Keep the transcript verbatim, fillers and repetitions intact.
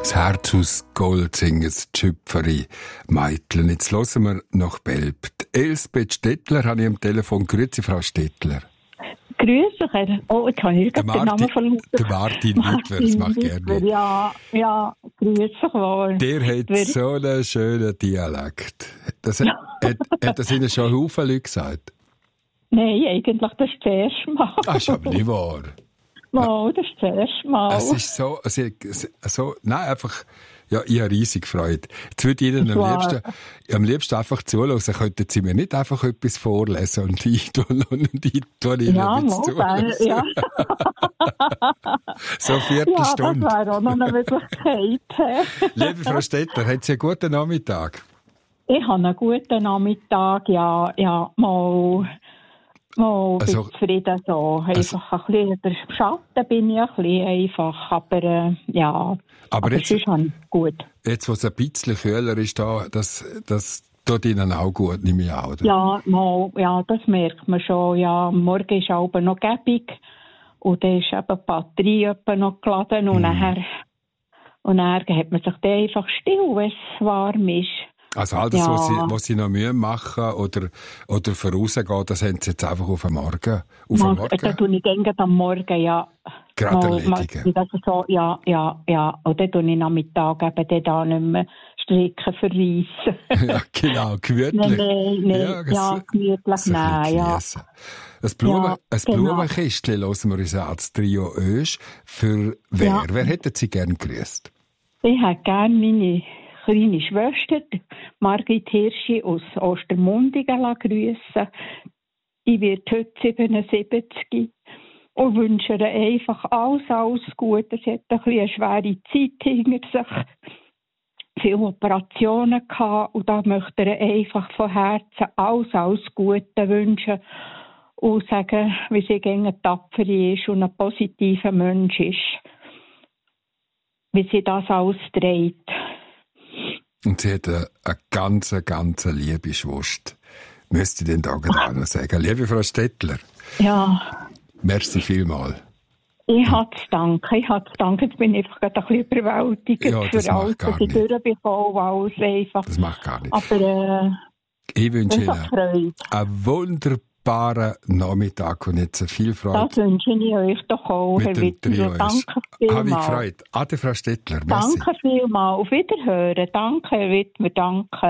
Das Herz aus Gold singen das Schüpferi Meitlen. Jetzt hören wir nach Belp. Elsbeth Stettler habe ich am Telefon. Grüezi, Frau Stettler. Grüße, Herr. Oh, ich kann nicht den Namen verlassen. Der Martin Wittwer, das macht gerne. Ja, ja, grüße wohl. Der hat so einen schönen Dialekt. Das hat, hat, hat das Ihnen schon Haufen Leute gesagt? Nein, eigentlich das ist das erste Mal. Das ist aber nicht wahr. Oh, das ist das erste Mal. Es ist so, also, so, nein, einfach, ja, ich habe riesig Freude. Jetzt würde ich Ihnen am liebsten, am liebsten einfach zuhören, könnten Sie mir nicht einfach etwas vorlesen und ich tue und ich tue Ihnen ja, etwas zuhören. Ja, so eine Viertelstunde. Ja, das wäre auch noch eine Möglichkeit. Liebe Frau Stettler, haben Sie einen guten Nachmittag? Ich habe einen guten Nachmittag, ja, ja, mal... Oh, ich bin also, zufrieden so. Einfach also, ein bisschen, der Schatten bin ich ein bisschen einfach, aber äh, ja, aber, aber jetzt, ist schon gut. Jetzt, wo es ein bisschen kühler ist, da, das, das tut Ihnen auch gut, nehme ich an, oder? Ja, mal, ja, das merkt man schon, ja, morgen ist auch noch gäbig und dann ist eben die Batterie noch geladen und, mm. nachher, und nachher hat man sich dann einfach still, wenn es warm ist. Also all das, ja. was, Sie, was Sie noch Mühe machen oder, oder vorausgehen, das haben Sie jetzt einfach auf den Morgen? Auf Morgen, den Morgen? Das tue ich denke am Morgen, ja. Gerade erledigen? Das so, ja, ja, ja. Und dann tue ich am Mittag eben da nicht mehr stricken, verreissen. Ja, genau, gemütlich. Nein, nein, nein. Ja, ja, gemütlich, so nein, ja. Ein, Blumen, ja, ein genau. Blumenkistchen hören wir uns als Trio Ösch. Für wer? Ja. Wer hätten Sie gern gegrüßt? Ich hätte gerne meine kleine Schwester, Margit Hirschi aus Ostermundigen, grüssen. Die wird heute siebenundsiebzig und wünsche ihr einfach alles, alles Gute. Sie hat ein bisschen eine schwere Zeit hinter sich, viele Operationen gehabt und da möchte ihr einfach von Herzen alles, alles Gute wünschen und sagen, wie sie gerne tapfer ist und ein positiver Mensch ist, wie sie das alles trägt. Und sie hat eine, eine ganz, ganz liebe Schwester. Müsste ich den Tag auch noch sagen. Liebe Frau Stettler. Ja. Merci vielmals. Ich habe zu danken. Ich habe zu danken. Jetzt bin ich einfach ein bisschen überwältigt. Ja, das für macht alles, gar nicht. Alles einfach. Das macht gar nicht. Aber äh, ich wünsche Ihnen einen wunderbaren Nachmittag und jetzt viel Freude. Das wünsche ich euch doch auch, Herr Wittmer. Danke vielmals. Habe ich gefreut. Ade, Frau Stettler. Merci. Danke vielmals. Auf Wiederhören. Danke, Herr Wittmer. Danke.